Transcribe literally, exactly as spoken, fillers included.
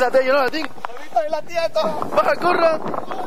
Tírate, yo no la tengo. ¡Ahorita la tía! ¡Baja, corra!